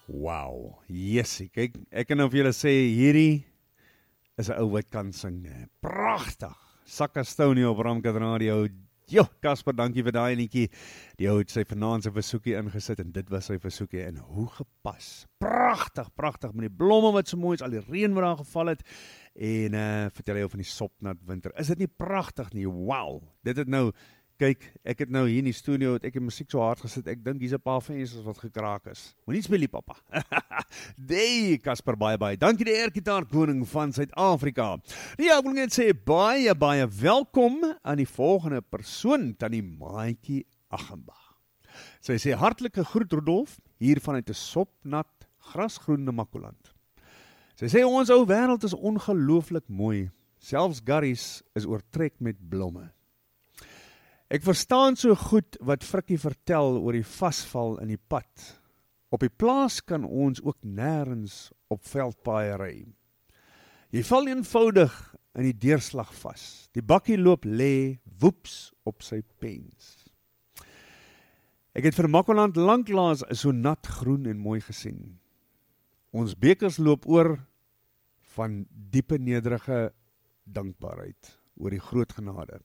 Wow, jessie, kyk, ek kan nou vir julle sê, hierdie is 'n ou wat kan sing, pragtig, Sakka Stoney op Ramkat Radio, Casper, dankie vir daai liedjie, die ou het sy vanaand sy versoekie ingesit, en dit was sy versoekie, en hoe gepas, pragtig, met die blomme wat so mooi is, al die reën wat daar geval het, en vertel jou van die sopnat winter, is dit nie pragtig nie, wow, dit het nou, kyk, ek het nou hier in die studio, het ek die musiek so hard gesit, ek dink hier's 'n paar vensters wat gekraak is. Moenie speel nie, papa. Nee, Casper, baie. Dankie die airgitaar koning van Suid-Afrika. Ja, ek wil net sê, baie welkom aan die volgende persoon, Tannie Maatjie Aghenbach. Sy sê, hartlike groet Rudolf, hier vanuit 'n sopnat, grasgroene Makkoland. Sy sê, ons ou wêreld is ongelooflik mooi, selfs garries is oortrek met blomme. Ek verstaan so goed wat Frikkie vertel oor die vasval in die pad. Op die plaas kan ons ook nêrens op veldpaaie ry. Jy val eenvoudig in die deurslag vas. Die bakkie loop lê woeps op sy pens. Ek het vir Makkoland lanklaas so nat groen en mooi gesien. Ons bekers loop oor van diepe nederige dankbaarheid oor die groot genade.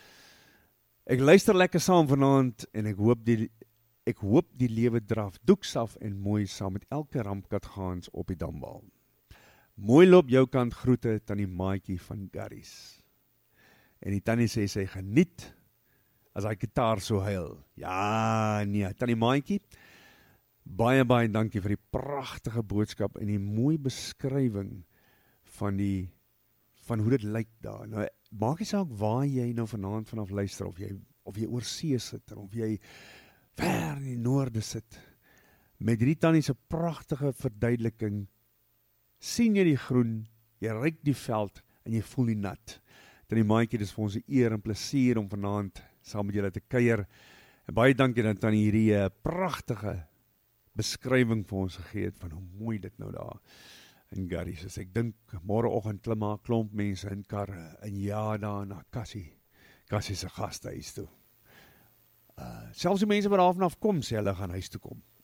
Ek luister lekker saam vanaand en ek hoop die lewe draf doeksaf en mooi saam met elke rampkat gaans op die dambal. Mooi loop jou kant groete, Tannie Maatjie van Garries. En die tannie sê sy geniet as hy gitaar so huil. Ja, nee, Tannie Maatjie, baie dankie vir die pragtige boodskap en die mooi beskrywing van hoe dit lyk daar. Nou, maak nie saak waar jy nou vanaand vanaf luister, of jy oor see sit, of jy ver in die noorde sit. Met hierdie tannie se pragtige verduideliking, sien jy die groen, jy ruik die veld, en jy voel die nat. Tannie Maatjie, dit is vir ons 'n eer en plesier om vanaand saam met julle te kuier. En baie dankie dat Tannie hierdie pragtige beskrywing vir ons gegee het, van hoe mooi dit nou daar in Garries is. Ek dink, môreoggend klim maar 'n klomp mense in karre, en ja, daar na Cassie se gastehuis toe. Selfs die mense wat daar vanaf kom, sê hulle gaan huis toe kom.